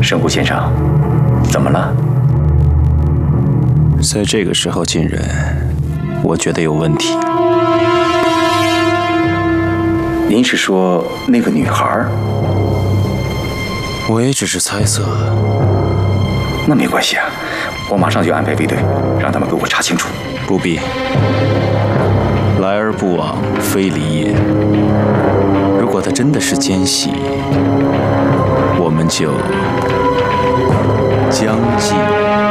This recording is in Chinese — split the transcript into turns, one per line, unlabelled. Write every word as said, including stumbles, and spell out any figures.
神谷先生，怎么了？
在这个时候进人，我觉得有问题。
您是说那个女孩？
我也只是猜测。
那没关系啊，我马上就安排卫队，让他们给我查清楚。
不必，来而不往非礼也。如果他真的是奸细，我们就将计。